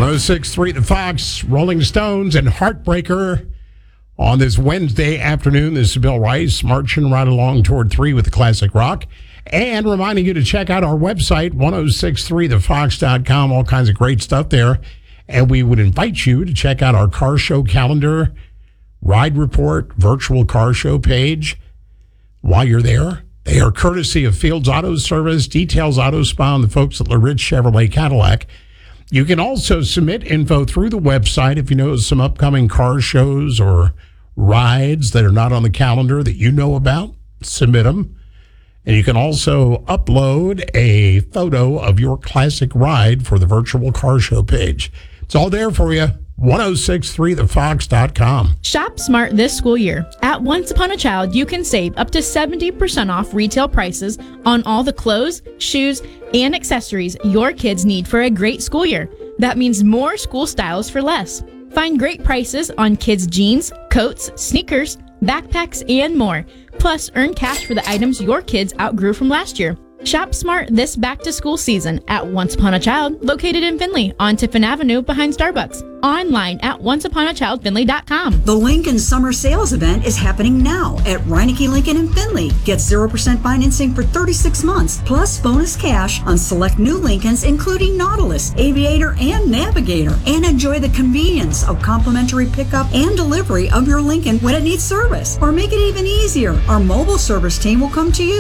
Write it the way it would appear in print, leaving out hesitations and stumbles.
106.3 The Fox, Rolling Stones, and Heartbreaker on this Wednesday afternoon. This is Bill Rice marching right along toward 3 with the classic rock. And reminding you to check out our website, 1063thefox.com. All kinds of great stuff there. And we would invite you to check out our car show calendar, ride report, virtual car show page while you're there. They are courtesy of Fields Auto Service, Details Auto Spa, and the folks at LaRidge Chevrolet Cadillac. You can also submit info through the website if you know some upcoming car shows or rides that are not on the calendar that you know about. Submit them. And you can also upload a photo of your classic ride for the virtual car show page. It's all there for you. 1063thefox.com. Shop smart this school year. At Once Upon a Child, you can save up to 70% off retail prices on all the clothes, shoes, and accessories your kids need for a great school year. That means more school styles for less. Find great prices on kids' jeans, coats, sneakers, backpacks, and more. Plus, earn cash for the items your kids outgrew from last year. Shop smart this back-to-school season at Once Upon a Child, located in Findlay on Tiffin Avenue behind Starbucks. Online at onceuponachildfindlay.com. The Lincoln Summer Sales Event is happening now at Reineke Lincoln in Findlay. Get 0% financing for 36 months, plus bonus cash on select new Lincolns, including Nautilus, Aviator, and Navigator. And enjoy the convenience of complimentary pickup and delivery of your Lincoln when it needs service. Or make it even easier, our mobile service team will come to you.